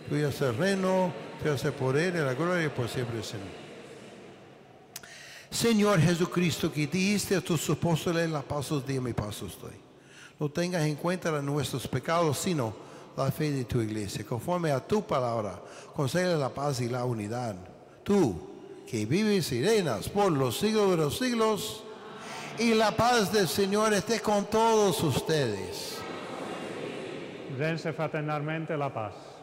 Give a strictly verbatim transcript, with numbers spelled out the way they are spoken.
Tuyo es el reino, tuyo es el poder y la gloria por siempre, Señor. Señor Jesucristo, que dijiste a tus apóstoles, la paz os doy, mi paz os doy. No tengas en cuenta nuestros pecados, sino la fe de tu iglesia. Conforme a tu palabra, concede la paz y la unidad. Tú, que vives y reinas por los siglos de los siglos, y la paz del Señor esté con todos ustedes. Dense fraternalmente la paz.